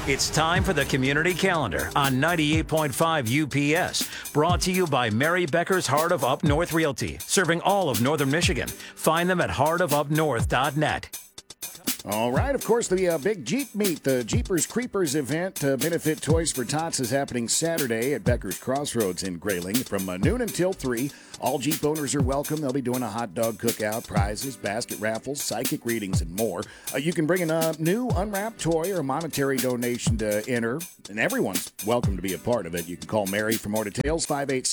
It's time for the Community Calendar on 98.5 UPS. Brought to you by Mary Becker's Heart of Up North Realty, serving all of northern Michigan. Find them at heartofupnorth.net. All right, of course, the Big Jeep Meet, the Jeepers Creepers event, benefit Toys for Tots is happening Saturday at Becker's Crossroads in Grayling from noon until 3. All Jeep owners are welcome. They'll be doing a hot dog cookout, prizes, basket raffles, psychic readings, and more. You can bring in a new unwrapped toy or a monetary donation to enter, and everyone's welcome to be a part of it. You can call Mary for more details,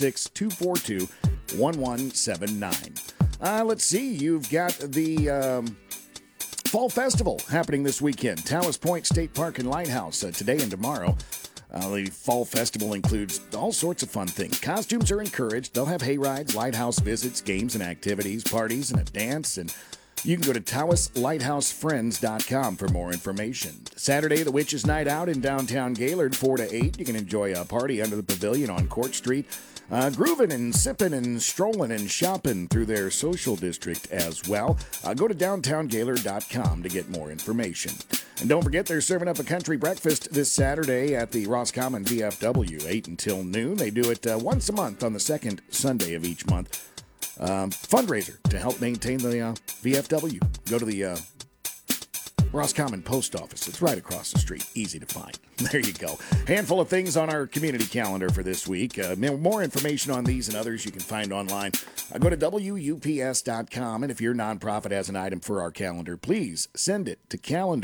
586-242-1179. Let's see, you've got the Fall Festival happening this weekend. Talus Point State Park and Lighthouse today and tomorrow. The Fall Festival includes all sorts of fun things. Costumes are encouraged. They'll have hay rides, lighthouse visits, games and activities, parties, and a dance. And you can go to TalusLighthouseFriends.com for more information. Saturday, the Witches' Night Out in downtown Gaylord, 4 to 8. You can enjoy a party under the pavilion on Court Street. Grooving and sipping and strolling and shopping through their social district as well. Go to downtowngaylord.com to get more information. And don't forget, they're serving up a country breakfast this Saturday at the Roscommon VFW, 8 until noon. They do it once a month on the second Sunday of each month. Fundraiser to help maintain the VFW. Go to the Roscommon Post Office. It's right across the street. Easy to find. There you go. Handful of things on our community calendar for this week. More information on these and others you can find online. Go to WUPS.com, and if your nonprofit has an item for our calendar, please send it to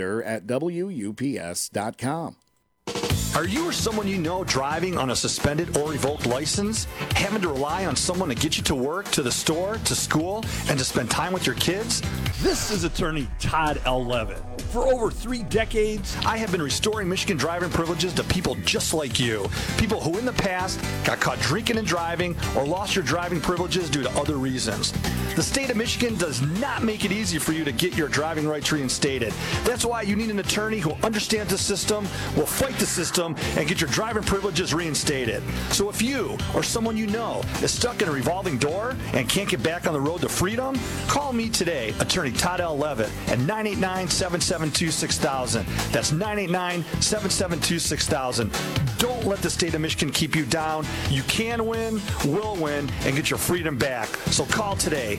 calendar@WUPS.com. Are you or someone you know driving on a suspended or revoked license? Having to rely on someone to get you to work, to the store, to school, and to spend time with your kids? This is attorney Todd L. Levitt. For over 3 decades, I have been restoring Michigan driving privileges to people just like you. People who in the past got caught drinking and driving or lost your driving privileges due to other reasons. The state of Michigan does not make it easy for you to get your driving rights reinstated. That's why you need an attorney who understands the system, will fight the system, and get your driving privileges reinstated. So if you or someone you know is stuck in a revolving door and can't get back on the road to freedom, call me today, attorney Todd L. Levitt, at 989-772-6000. That's 989-772-6000. Don't let the state of Michigan keep you down. You can win, will win, and get your freedom back. So call today,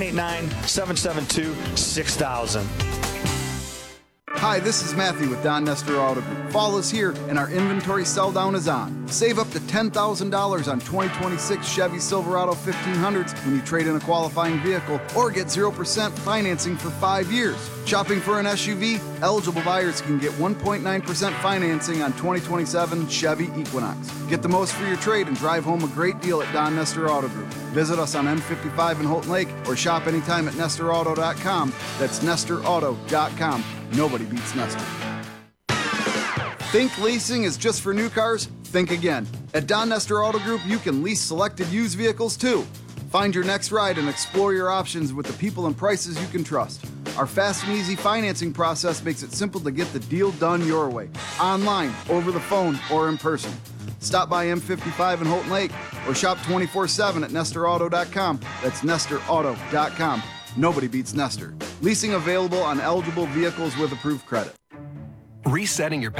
989-772-6000. Hi, this is Matthew with Don Nestor Auto Group. Fall is here and our inventory sell down is on. Save up to $10,000 on 2026 Chevy Silverado 1500s when you trade in a qualifying vehicle or get 0% financing for 5 years. Shopping for an SUV? Eligible buyers can get 1.9% financing on 2027 Chevy Equinox. Get the most for your trade and drive home a great deal at Don Nestor Auto Group. Visit us on M55 in Houghton Lake or shop anytime at NestorAuto.com. That's NestorAuto.com. Nobody beats Nestor. Think leasing is just for new cars? Think again. At Don Nestor Auto Group, you can lease selected used vehicles too. Find your next ride and explore your options with the people and prices you can trust. Our fast and easy financing process makes it simple to get the deal done your way, online, over the phone, or in person. Stop by M55 in Houghton Lake or shop 24/7 at NestorAuto.com. That's NestorAuto.com. Nobody beats Nestor. Leasing available on eligible vehicles with approved credit. Resetting your